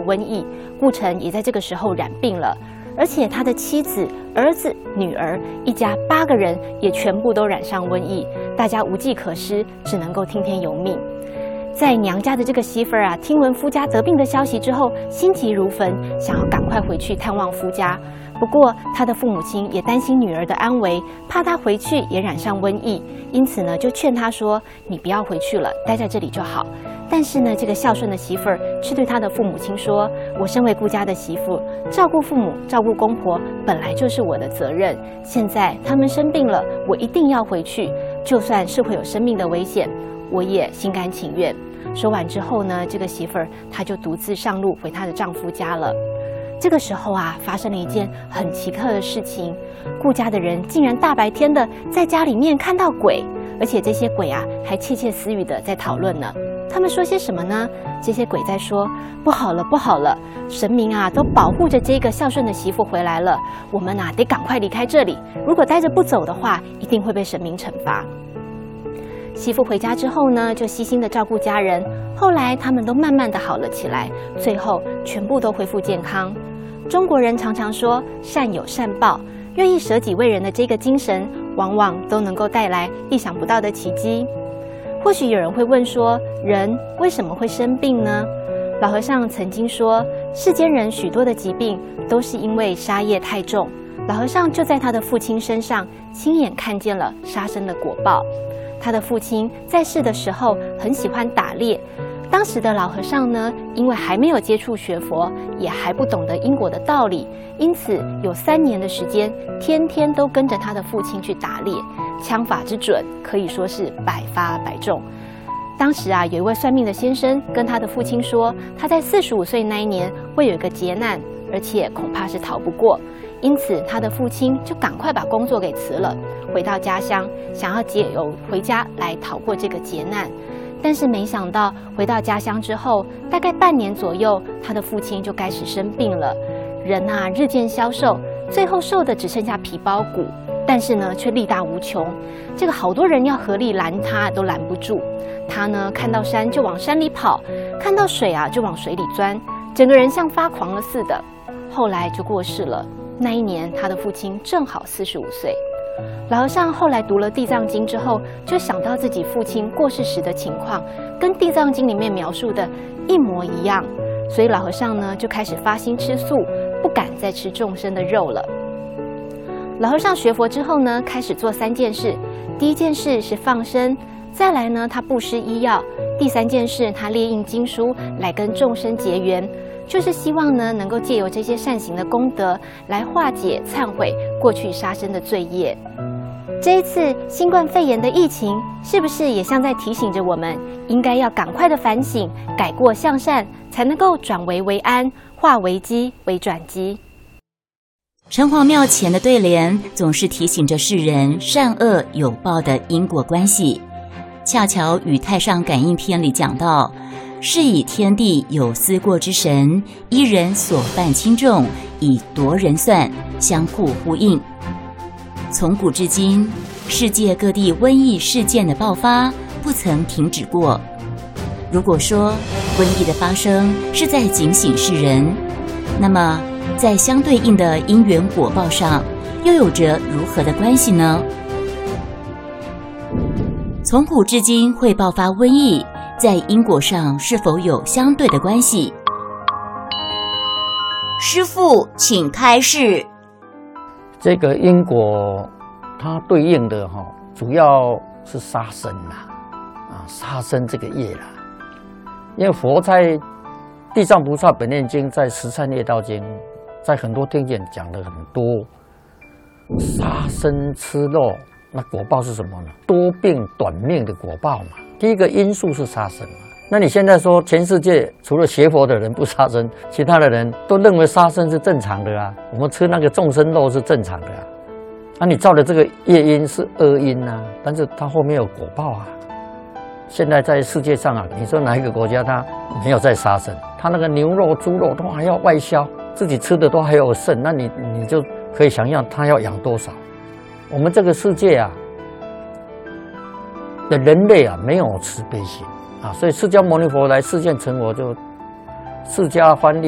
瘟疫，顾城也在这个时候染病了，而且他的妻子、儿子、女儿一家8个人也全部都染上瘟疫，大家无计可施，只能够听天由命。在娘家的这个媳妇儿啊，听闻夫家得病的消息之后，心急如焚，想要赶快回去探望夫家。不过，她的父母亲也担心女儿的安危，怕她回去也染上瘟疫，因此呢，就劝她说：“你不要回去了，待在这里就好。”但是呢，这个孝顺的媳妇儿却对她的父母亲说：“我身为顾家的媳妇，照顾父母、照顾公婆本来就是我的责任。现在他们生病了，我一定要回去，就算是会有生命的危险，我也心甘情愿。”说完之后呢，这个媳妇儿她就独自上路回她的丈夫家了。这个时候啊，发生了一件很奇特的事情，顾家的人竟然大白天的在家里面看到鬼，而且这些鬼啊还窃窃私语的在讨论呢。他们说些什么呢？这些鬼在说：“不好了，不好了，神明啊都保护着这个孝顺的媳妇回来了，我们啊得赶快离开这里，如果待着不走的话，一定会被神明惩罚。”媳妇回家之后呢，就悉心的照顾家人，后来他们都慢慢的好了起来，最后全部都恢复健康。中国人常常说善有善报，愿意舍己为人的这个精神，往往都能够带来意想不到的奇迹。或许有人会问说，人为什么会生病呢？老和尚曾经说，世间人许多的疾病都是因为杀业太重。老和尚就在他的父亲身上亲眼看见了杀生的果报。他的父亲在世的时候很喜欢打猎，当时的老和尚呢，因为还没有接触学佛，也还不懂得因果的道理，因此有3年的时间，天天都跟着他的父亲去打猎，枪法之准可以说是百发百中。当时啊，有一位算命的先生跟他的父亲说，他在45岁那一年会有一个劫难，而且恐怕是逃不过。因此，他的父亲就赶快把工作给辞了，回到家乡，想要借由回家来逃过这个劫难。但是没想到，回到家乡之后，大概半年左右，他的父亲就开始生病了。人啊，日渐消瘦，最后瘦的只剩下皮包骨，但是呢，却力大无穷。这个好多人要合力拦他，都拦不住。他呢，看到山就往山里跑，看到水啊就往水里钻，整个人像发狂了似的。后来就过世了。那一年，他的父亲正好45岁。老和尚后来读了《地藏经》之后，就想到自己父亲过世时的情况，跟《地藏经》里面描述的一模一样，所以老和尚呢就开始发心吃素，不敢再吃众生的肉了。老和尚学佛之后呢，开始做3件事。第一件事是放生，再来呢，他布施医药；第3件事，他列印经书来跟众生结缘。就是希望呢，能够借由这些善行的功德，来化解、忏悔过去杀生的罪业。这一次新冠肺炎的疫情，是不是也像在提醒着我们，应该要赶快的反省、改过向善，才能够转危为安，化危机为转机？ 城隍庙前的对联总是提醒着世人善恶有报的因果关系，恰巧与《太上感应篇》里讲到，是以天地有思过之神，依人所犯轻重，以夺人算，相互呼应。从古至今，世界各地瘟疫事件的爆发不曾停止过。如果说瘟疫的发生是在警醒世人，那么在相对应的因缘果报上，又有着如何的关系呢？从古至今会爆发瘟疫，在因果上是否有相对的关系？师父，请开示。 这个因果，它对应的主要是杀生啦，杀生这个业啦。因为佛在《地藏菩萨本愿经》在《13业道经》，在很多经典讲了很多，杀生吃肉，那果报是什么呢？多病短命的果报嘛。第一个因素是杀生嘛。那你现在说全世界除了学佛的人不杀生，其他的人都认为杀生是正常的啊，我们吃那个众生肉是正常的啊。那你造的这个业因是恶因啊，但是它后面有果报啊。现在在世界上啊，你说哪一个国家它没有在杀生？它那个牛肉、猪肉都还要外销，自己吃的都还有剩，那你就可以想象它要养多少。我们这个世界啊的人类啊，没有慈悲心啊，所以释迦牟尼佛来世间成佛，就释迦翻译